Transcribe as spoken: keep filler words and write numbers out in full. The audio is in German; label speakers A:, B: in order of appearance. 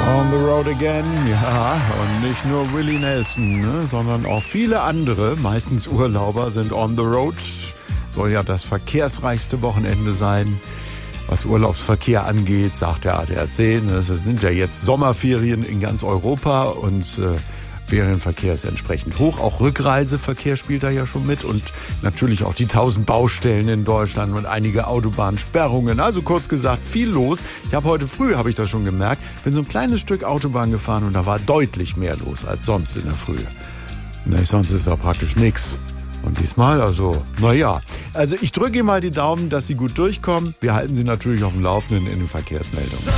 A: On the road again, ja, und nicht nur Willie Nelson, ne, sondern auch viele andere, meistens Urlauber, sind on the road. Soll ja das verkehrsreichste Wochenende sein, was Urlaubsverkehr angeht, sagt der A D A C. Es sind ja jetzt Sommerferien in ganz Europa und äh, Ferienverkehr ist entsprechend hoch. Auch Rückreiseverkehr spielt da ja schon mit und natürlich auch die tausend Baustellen in Deutschland und einige Autobahnsperrungen. Also kurz gesagt, viel los. Ich habe heute früh, habe ich das schon gemerkt, bin so ein kleines Stück Autobahn gefahren und da war deutlich mehr los als sonst in der Früh. Ne, sonst ist da praktisch nichts. Und diesmal, also, naja. Also ich drücke Ihnen mal die Daumen, dass Sie gut durchkommen. Wir halten Sie natürlich auf dem Laufenden in den Verkehrsmeldungen.